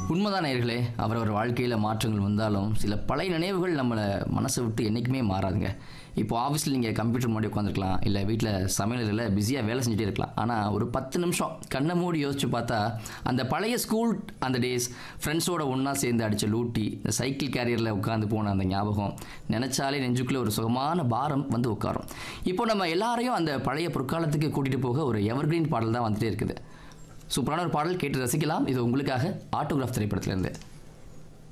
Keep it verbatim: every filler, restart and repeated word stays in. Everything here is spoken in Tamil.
உண்மைதான் நேயர்களே. அவரவர் வாழ்க்கையில் மாற்றங்கள் வந்தாலும் சில பழைய நினைவுகள் நம்மளை மனசை விட்டு என்றைக்குமே மாறாதுங்க. இப்போ ஆஃபீஸில் நீங்கள் கம்ப்யூட்டர் முன்னாடி உட்காந்துருக்கலாம், இல்லை வீட்டில் சமையலில் பிஸியாக வேலை செஞ்சுட்டே இருக்கலாம். ஆனால் ஒரு பத்து நிமிஷம் கண்ணை மூடி யோசிச்சு பார்த்தா அந்த பழைய ஸ்கூல் அந்த டேஸ், ஃப்ரெண்ட்ஸோட ஒன்றா சேர்ந்து அடித்த லூட்டி, இந்த சைக்கிள் கேரியரில் உட்காந்து போன அந்த ஞாபகம் நினச்சாலே நெஞ்சுக்குள்ளே ஒரு சுகமான பாரம் வந்து உட்காரும். இப்போ நம்ம எல்லாரையும் அந்த பழைய பொற்காலத்துக்கு கூட்டிகிட்டு போக ஒரு எவர்கிரீன் பாடல் தான் வந்துகிட்டே இருக்குது. சூப்பரான ஒரு பாடல் கேட்டு ரசிக்கலாம். இது உங்களுக்காக ஆட்டோகிராஃப் திரைப்படத்திலேருந்து.